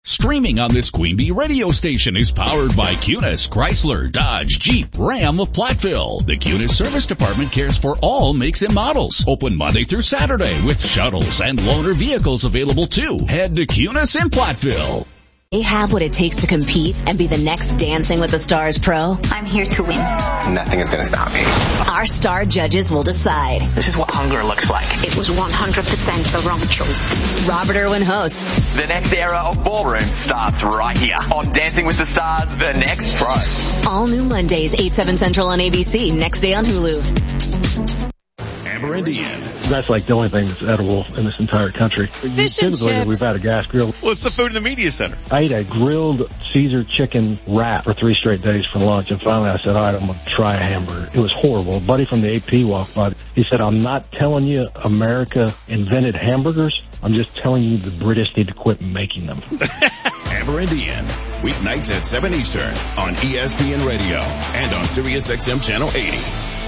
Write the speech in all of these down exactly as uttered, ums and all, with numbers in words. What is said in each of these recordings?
Streaming on this Queen Bee radio station is powered by Cunis, Chrysler, Dodge, Jeep, Ram of Platteville. The Cunis Service Department cares for all makes and models. Open Monday through Saturday with shuttles and loaner vehicles available too. Head to Cunis in Platteville. They have what it takes to compete and be the next Dancing with the Stars pro. I'm here to win. Nothing is going to stop me. Our star judges will decide. This is what hunger looks like. It was one hundred percent the wrong choice. Robert Irwin hosts. The next era of ballroom starts right here on Dancing with the Stars, The Next Pro. All new Mondays, eight, seven Central on A B C. Next day on Hulu. Amber Indian. That's like the only thing that's edible in this entire country. Fish and Typically, chips. we've had a gas grill. What's the food in the media center? I ate a grilled Caesar chicken wrap for three straight days for lunch, and finally I said, all right, I'm going to try a hamburger. It was horrible. A buddy from the A P walked by. He said, I'm not telling you America invented hamburgers. I'm just telling you the British need to quit making them. Amber Indian. Weeknights at seven Eastern on E S P N Radio and on Sirius X M Channel eighty.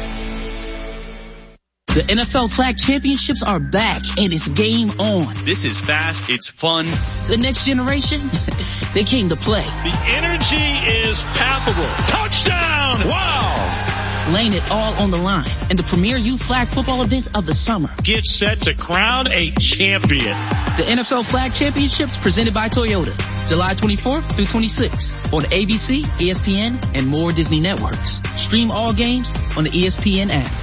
The N F L Flag Championships are back, and it's game on. This is fast. It's fun. The next generation, they came to play. The energy is palpable. Touchdown! Wow! Laying it all on the line in the premier youth flag football event of the summer. Get set to crown a champion. The N F L Flag Championships presented by Toyota. July twenty-fourth through twenty-sixth on A B C, E S P N, and more Disney networks. Stream all games on the E S P N app.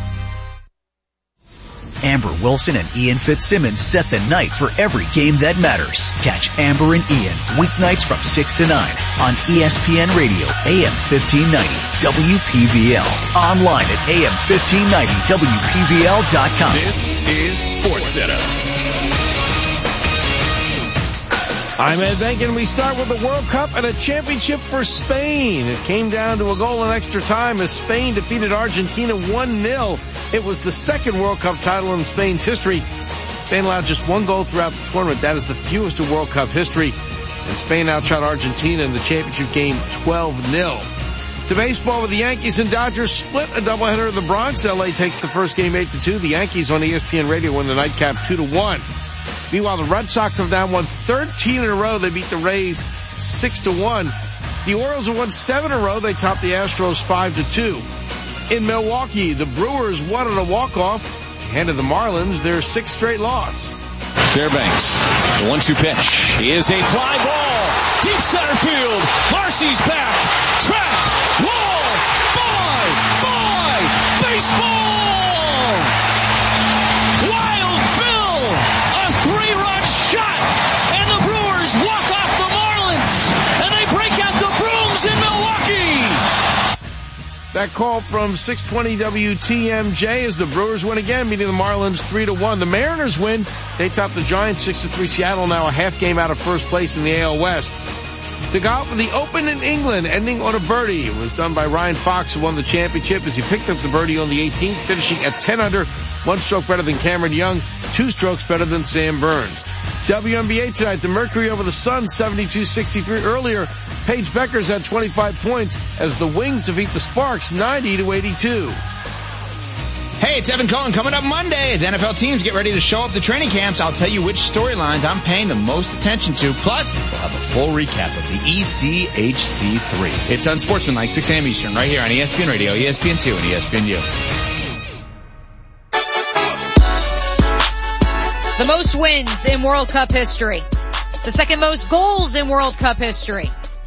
Amber Wilson and Ian Fitzsimmons set the night for every game that matters. Catch Amber and Ian weeknights from six to nine on E S P N Radio, A M fifteen ninety, W P V L. Online at A M fifteen ninety W P V L dot com. This is SportsCenter. I'm Ed Benkin, and we start with the World Cup and a championship for Spain. It came down to a goal in extra time as Spain defeated Argentina one nil. It was the second World Cup title in Spain's history. Spain allowed just one goal throughout the tournament. That is the fewest in World Cup history. And Spain outshot Argentina in the championship game twelve nil. To baseball, with the Yankees and Dodgers split a doubleheader in the Bronx. L A takes the first game eight to two. The Yankees on E S P N Radio win the nightcap two to one. Meanwhile, the Red Sox have now won thirteen in a row. They beat the Rays six to one. The Orioles have won seven in a row. They topped the Astros five to two. In Milwaukee, the Brewers won on a walk-off, handed the Marlins their sixth straight loss. Fairbanks, the one two pitch is a fly ball. Deep center field. Marcy's back. Track. Wall. Bye. Bye. Baseball. Wild Bill. A three-run shot. And the Brewers walk off the Marlins. And they break out the brooms in Milwaukee. That call from six twenty W T M J as the Brewers win again, beating the Marlins three to one. The Mariners win. They top the Giants six to three. Seattle now a half game out of first place in the A L West. To golf for the Open in England, ending on a birdie. It was done by Ryan Fox, who won the championship as he picked up the birdie on the eighteenth, finishing at ten under, one stroke better than Cameron Young, two strokes better than Sam Burns. W N B A tonight, the Mercury over the Sun, seventy-two sixty-three. Earlier, Paige Beckers had twenty-five points as the Wings defeat the Sparks ninety to eighty-two. Hey, it's Evan Cohen. Coming up Monday as N F L teams get ready to show up to training camps, I'll tell you which storylines I'm paying the most attention to. Plus, we'll have a full recap of the E C H C three. It's Unsportsmanlike, six a.m. Eastern, right here on E S P N Radio, E S P N two, and E S P N U. The most wins in World Cup history. The second most goals in World Cup history.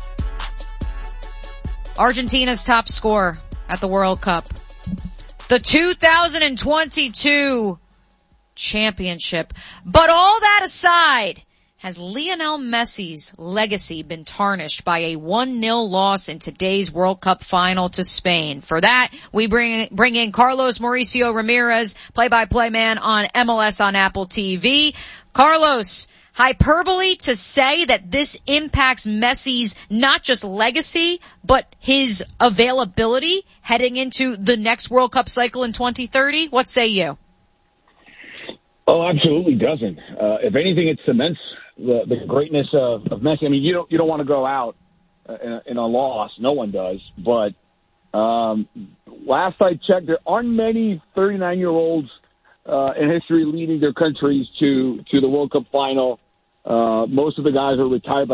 Argentina's top scorer at the World Cup. The two thousand twenty-two championship. But all that aside, has Lionel Messi's legacy been tarnished by a one nil loss in today's World Cup final to Spain? For that, we bring bring in Carlos Mauricio Ramirez, play-by-play man on M L S on Apple T V. Carlos, hyperbole to say that this impacts Messi's not just legacy, but his availability heading into the next World Cup cycle in twenty thirty? What say you? Oh, absolutely doesn't. Uh, if anything, it cements the, the greatness of, of Messi. I mean, you don't you don't want to go out uh, in, a, in a loss. No one does. But um, last I checked, there aren't many thirty-nine-year-olds uh, in history leading their countries to to the World Cup final. Uh, most of the guys are retired by